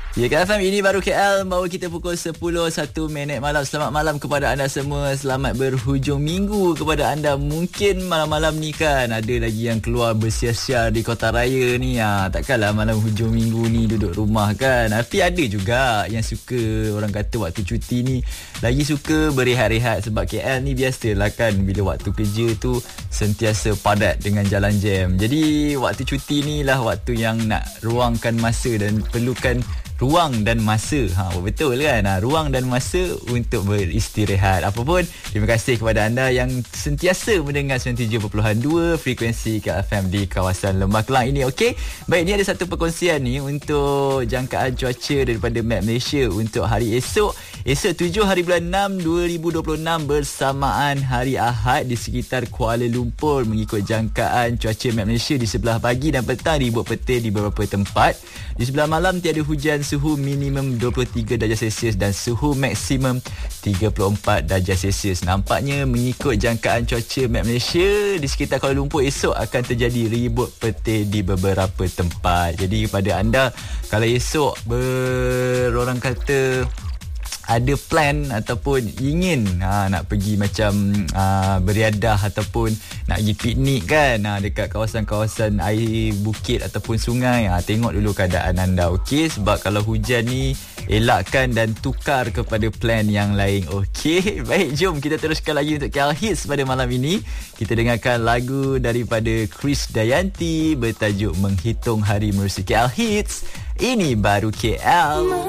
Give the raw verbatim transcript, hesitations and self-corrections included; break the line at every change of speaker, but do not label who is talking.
Ya, K F M ini baru K L, bawa kita pukul sepuluh satu minit malam. Selamat malam kepada anda semua. Selamat berhujung minggu kepada anda. Mungkin malam-malam ni kan ada lagi yang keluar bersiar-siar di kota raya ni. Ha, takkanlah malam hujung minggu ni duduk rumah kan. Tapi ada juga yang suka, orang kata waktu cuti ni lagi suka berehat-rehat. Sebab K L ni biasalah kan, bila waktu kerja tu sentiasa padat dengan jalan jam. Jadi waktu cuti ni lah waktu yang nak ruangkan masa dan perlukan ruang dan masa. Ha, betul kan? Ha, ruang dan masa untuk beristirahat. Apapun, terima kasih kepada anda yang sentiasa mendengar sembilan puluh tujuh perpuluhan dua frekuensi K F M di kawasan Lembah Kelang ini. Okey. Baik, ni ada satu perkongsian ni untuk jangkaan cuaca daripada Map Malaysia untuk hari esok. Esok tujuh hari bulan enam dua ribu dua puluh enam bersamaan hari Ahad di sekitar Kuala Lumpur. Mengikut jangkaan cuaca Map Malaysia, di sebelah pagi dan petang ribut petir di beberapa tempat. Di sebelah malam tiada hujan, suhu minimum dua puluh tiga darjah Celsius dan suhu maksimum tiga puluh empat darjah Celsius. Nampaknya mengikut jangkaan cuaca Map Malaysia, di sekitar Kuala Lumpur esok akan terjadi ribut petir di beberapa tempat. Jadi kepada anda, kalau esok ber, orang kata ada plan ataupun ingin ha, nak pergi macam ha, beriadah ataupun nak pergi piknik kan, ha, dekat kawasan-kawasan air bukit ataupun sungai, ha, tengok dulu keadaan anda. Okey, sebab kalau hujan ni elakkan dan tukar kepada plan yang lain. Okey, baik, jom kita teruskan lagi untuk K L Hits pada malam ini. Kita dengarkan lagu daripada Chris Dayanti bertajuk Menghitung Hari Menerusi. K L Hits, ini baru K L.